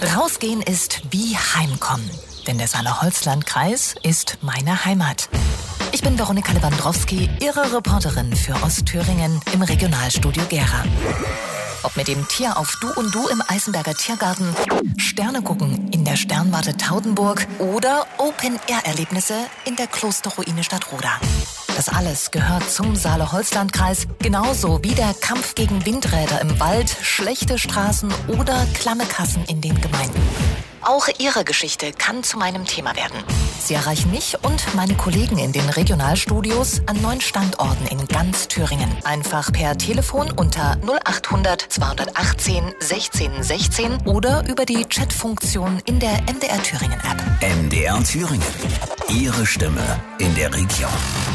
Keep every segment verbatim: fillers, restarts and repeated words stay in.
Rausgehen ist wie Heimkommen, denn der Saale-Holzland-Kreis ist meine Heimat. Ich bin Veronika Lewandowski, Ihre Reporterin für Ostthüringen im Regionalstudio Gera. Ob mit dem Tier auf Du und Du im Eisenberger Tiergarten, Sterne gucken in der Sternwarte Taudenburg oder Open-Air-Erlebnisse in der Klosterruine Stadtroda. Das alles gehört zum Saale-Holzland-Kreis, genauso wie der Kampf gegen Windräder im Wald, schlechte Straßen oder klamme Kassen in den Gemeinden. Auch Ihre Geschichte kann zu meinem Thema werden. Sie erreichen mich und meine Kollegen in den Regionalstudios an neun Standorten in ganz Thüringen. Einfach per Telefon unter null achthundert zweihundertachtzehn sechzehn sechzehn oder über die Chatfunktion in der M D R Thüringen App. M D R Thüringen. Ihre Stimme in der Region.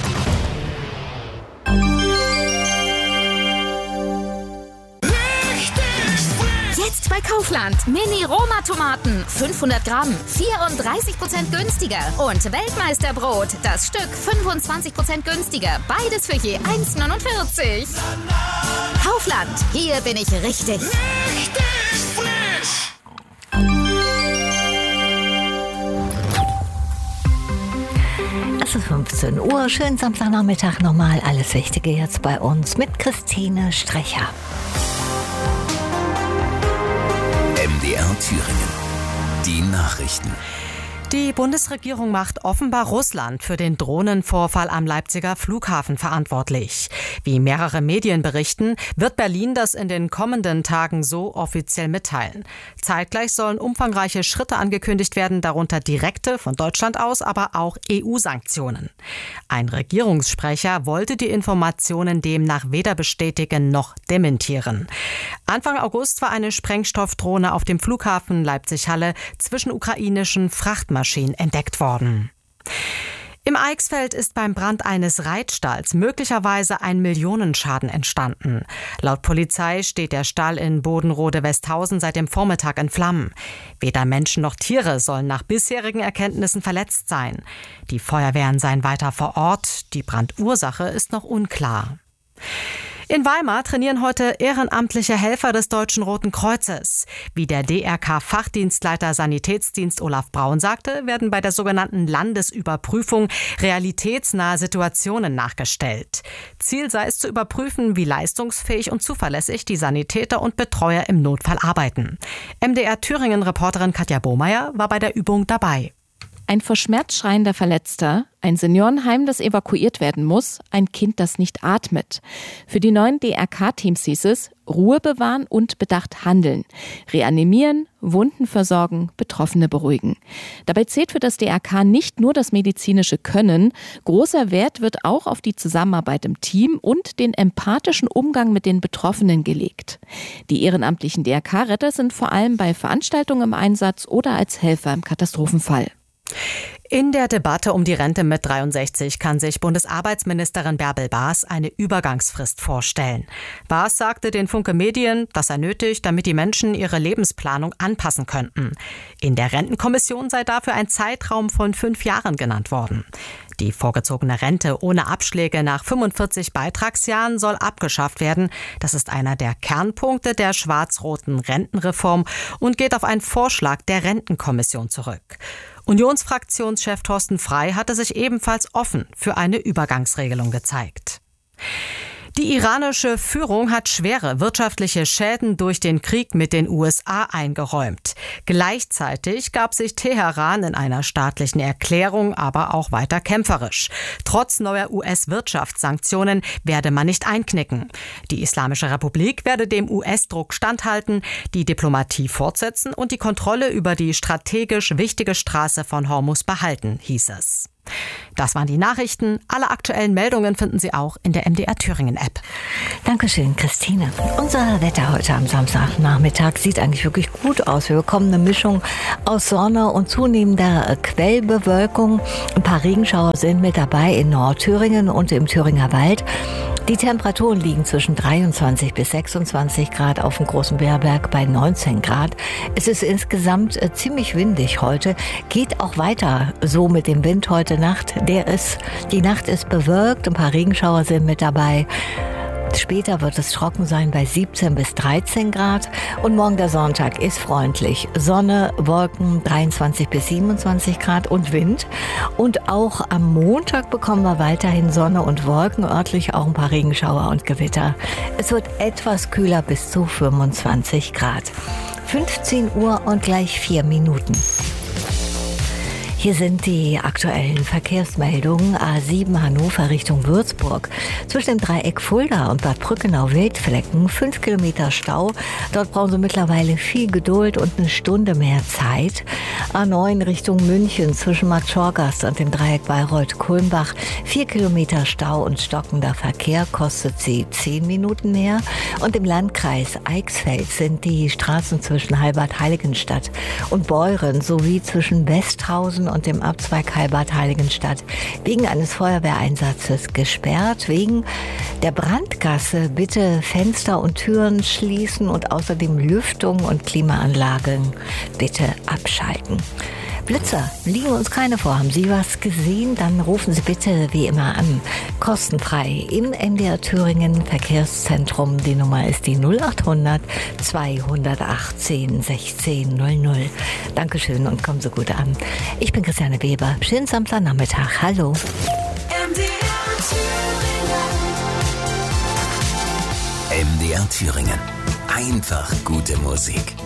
Jetzt bei Kaufland. Mini-Roma-Tomaten. fünfhundert Gramm. vierunddreißig Prozent günstiger. Und Weltmeisterbrot. Das Stück fünfundzwanzig Prozent günstiger. Beides für je eins Komma neunundvierzig. Kaufland. Hier bin ich richtig. Richtig frisch. Es ist fünfzehn Uhr. Schönen Samstagnachmittag nochmal. Alles Wichtige jetzt bei uns mit Christine Strecher. M D R Thüringen. Die Nachrichten. Die Bundesregierung macht offenbar Russland für den Drohnenvorfall am Leipziger Flughafen verantwortlich. Wie mehrere Medien berichten, wird Berlin das in den kommenden Tagen so offiziell mitteilen. Zeitgleich sollen umfangreiche Schritte angekündigt werden, darunter direkte von Deutschland aus, aber auch E U-Sanktionen. Ein Regierungssprecher wollte die Informationen demnach weder bestätigen noch dementieren. Anfang August war eine Sprengstoffdrohne auf dem Flughafen Leipzig-Halle zwischen ukrainischen Frachtmaschinen entdeckt worden. Im Eichsfeld ist beim Brand eines Reitstalls möglicherweise ein Millionenschaden entstanden. Laut Polizei steht der Stall in Bodenrode-Westhausen seit dem Vormittag in Flammen. Weder Menschen noch Tiere sollen nach bisherigen Erkenntnissen verletzt sein. Die Feuerwehren seien weiter vor Ort. Die Brandursache ist noch unklar. In Weimar trainieren heute ehrenamtliche Helfer des Deutschen Roten Kreuzes. Wie der D R K-Fachdienstleiter Sanitätsdienst Olaf Braun sagte, werden bei der sogenannten Landesüberprüfung realitätsnahe Situationen nachgestellt. Ziel sei es zu überprüfen, wie leistungsfähig und zuverlässig die Sanitäter und Betreuer im Notfall arbeiten. M D R Thüringen-Reporterin Katja Bohmeier war bei der Übung dabei. Ein vor Schmerz schreiender Verletzter, ein Seniorenheim, das evakuiert werden muss, ein Kind, das nicht atmet. Für die neuen D R K-Teams hieß es, Ruhe bewahren und bedacht handeln. Reanimieren, Wunden versorgen, Betroffene beruhigen. Dabei zählt für das D R K nicht nur das medizinische Können. Großer Wert wird auch auf die Zusammenarbeit im Team und den empathischen Umgang mit den Betroffenen gelegt. Die ehrenamtlichen D R K-Retter sind vor allem bei Veranstaltungen im Einsatz oder als Helfer im Katastrophenfall. In der Debatte um die Rente mit dreiundsechzig kann sich Bundesarbeitsministerin Bärbel Baas eine Übergangsfrist vorstellen. Baas sagte den Funke Medien, das sei nötig, damit die Menschen ihre Lebensplanung anpassen könnten. In der Rentenkommission sei dafür ein Zeitraum von fünf Jahren genannt worden. Die vorgezogene Rente ohne Abschläge nach fünfundvierzig Beitragsjahren soll abgeschafft werden. Das ist einer der Kernpunkte der schwarz-roten Rentenreform und geht auf einen Vorschlag der Rentenkommission zurück. Unionsfraktionschef Thorsten Frey hatte sich ebenfalls offen für eine Übergangsregelung gezeigt. Die iranische Führung hat schwere wirtschaftliche Schäden durch den Krieg mit den U S A eingeräumt. Gleichzeitig gab sich Teheran in einer staatlichen Erklärung aber auch weiter kämpferisch. Trotz neuer U S-Wirtschaftssanktionen werde man nicht einknicken. Die Islamische Republik werde dem U S-Druck standhalten, die Diplomatie fortsetzen und die Kontrolle über die strategisch wichtige Straße von Hormuz behalten, hieß es. Das waren die Nachrichten. Alle aktuellen Meldungen finden Sie auch in der M D R Thüringen App. Dankeschön, Christine. Unser Wetter heute am Samstagnachmittag sieht eigentlich wirklich gut aus. Wir bekommen eine Mischung aus Sonne und zunehmender Quellbewölkung. Ein paar Regenschauer sind mit dabei in Nordthüringen und im Thüringer Wald. Die Temperaturen liegen zwischen dreiundzwanzig bis sechsundzwanzig Grad, auf dem Großen Beerberg bei neunzehn Grad. Es ist insgesamt äh, ziemlich windig heute, geht auch weiter so mit dem Wind heute Nacht. Der ist, die Nacht ist bewölkt, ein paar Regenschauer sind mit dabei. Später wird es trocken sein bei siebzehn bis dreizehn Grad. Und morgen der Sonntag ist freundlich. Sonne, Wolken, dreiundzwanzig bis siebenundzwanzig Grad und Wind. Und auch am Montag bekommen wir weiterhin Sonne und Wolken, örtlich auch ein paar Regenschauer und Gewitter. Es wird etwas kühler bis zu fünfundzwanzig Grad. fünfzehn Uhr und gleich vier Minuten. Hier sind die aktuellen Verkehrsmeldungen. A sieben Hannover Richtung Würzburg. Zwischen dem Dreieck Fulda und Bad Brückenau-Wildflecken fünf Kilometer Stau. Dort brauchen Sie mittlerweile viel Geduld und eine Stunde mehr Zeit. A neun Richtung München zwischen Markt Schorgast und dem Dreieck Bayreuth-Kulmbach. vier Kilometer Stau und stockender Verkehr, kostet Sie zehn Minuten mehr. Und im Landkreis Eichsfeld sind die Straßen zwischen Heilbad-Heiligenstadt und Beuren sowie zwischen Westhausen und dem Abzweig Heilbad-Heiligenstadt wegen eines Feuerwehreinsatzes gesperrt. Wegen der Brandgasse bitte Fenster und Türen schließen und außerdem Lüftung und Klimaanlagen bitte abschalten. Blitzer liegen uns keine vor. Haben Sie was gesehen? Dann rufen Sie bitte wie immer an. Kostenfrei im M D R Thüringen Verkehrszentrum. Die Nummer ist die null acht hundert zweihundertachtzehn sechzehn null null. Dankeschön und kommen Sie gut an. Ich bin Christiane Weber. Schönen Samstagnachmittag. Hallo. M D R Thüringen. M D R Thüringen. Einfach gute Musik.